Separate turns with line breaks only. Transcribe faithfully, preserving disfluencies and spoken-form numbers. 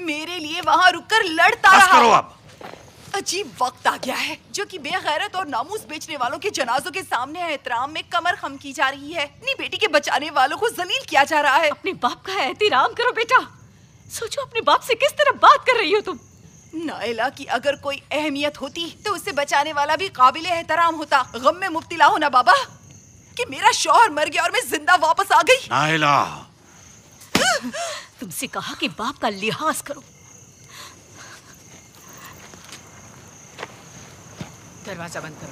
मेरे लिए वहाँ रुककर लड़ता
बस
रहा।
करो अब।
अजीब वक्त आ गया है जो कि बेगैरत और नामूस बेचने वालों के जनाजों के सामने एहतराम में कमर खम की जा रही है। अपनी बेटी के बचाने वालों को जलील किया जा रहा है।
अपने बाप का एहतराम करो बेटा। सोचो अपने बाप से किस तरह बात कर रही हो तुम।
नाइला की अगर कोई अहमियत होती तो उसे बचाने वाला भी काबिल एहतराम होता। गम में मुब्तिला हो ना बाबा कि मेरा शौहर मर गया और मैं जिंदा वापस आ गई।
नाइला,
तुमसे कहा कि बाप का लिहाज करो। दरवाजा बंद करो।